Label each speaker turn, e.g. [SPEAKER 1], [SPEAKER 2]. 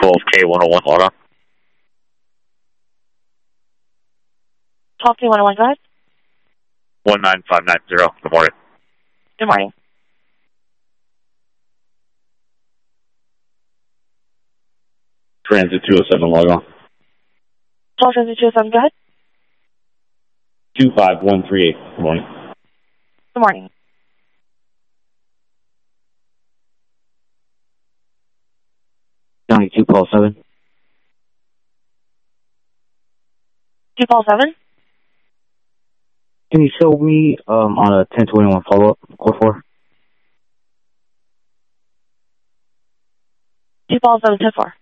[SPEAKER 1] 12K101 log on.
[SPEAKER 2] 12K101, go ahead.
[SPEAKER 1] 19590. Good morning.
[SPEAKER 2] Good morning.
[SPEAKER 1] Transit 207 log on.
[SPEAKER 2] 12 Transit 207, go ahead.
[SPEAKER 1] 25138. Good morning.
[SPEAKER 2] Good morning.
[SPEAKER 3] County 2 Paul 7.
[SPEAKER 2] 2 Paul 7?
[SPEAKER 3] Can you show me on a 1021 follow-up, code 4?
[SPEAKER 2] 2 Paul 7, 10 4.